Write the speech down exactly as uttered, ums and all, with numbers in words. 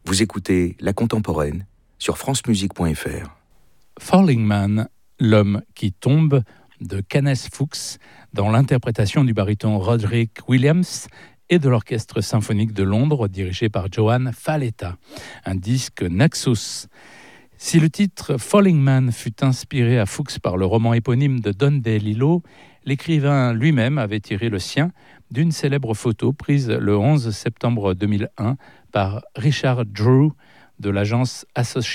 Vous écoutez La Contemporaine sur francemusique point f r. Falling Man, l'homme qui tombe, de Kenneth Fuchs, dans l'interprétation du baryton Roderick Williams et de l'Orchestre symphonique de Londres, dirigé par Johan Falletta, un disque Naxos. Si le titre Falling Man fut inspiré à Fuchs par le roman éponyme de Don DeLillo, l'écrivain lui-même avait tiré le sien d'une célèbre photo prise le onze septembre deux mille un par Richard Drew de l'agence Associated